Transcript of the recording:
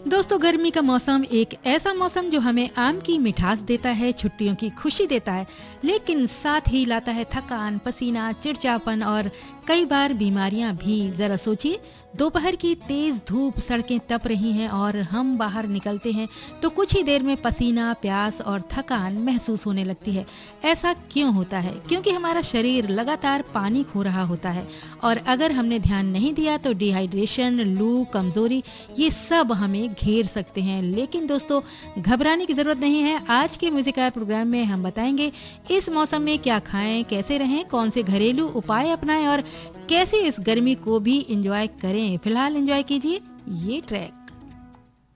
दोस्तों, गर्मी का मौसम एक ऐसा मौसम जो हमें आम की मिठास देता है, छुट्टियों की खुशी देता है, लेकिन साथ ही लाता है थकान, पसीना, चिड़चिड़ापन और कई बार बीमारियां भी। जरा सोचिए, दोपहर की तेज धूप, सड़कें तप रही हैं और हम बाहर निकलते हैं तो कुछ ही देर में पसीना, प्यास और थकान महसूस होने लगती है। ऐसा क्यों होता है? क्योंकि हमारा शरीर लगातार पानी खो रहा होता है और अगर हमने ध्यान नहीं दिया तो डिहाइड्रेशन, लू, कमजोरी, ये सब हमें घेर सकते हैं। लेकिन दोस्तों, घबराने की जरूरत नहीं है। आज के म्यूजिक प्रोग्राम में हम बताएंगे इस मौसम में क्या खाएं, कैसे रहें, कौन से घरेलू उपाय अपनाएं और कैसे इस गर्मी को भी एंजॉय करें। फिलहाल एंजॉय कीजिए ये ट्रैक।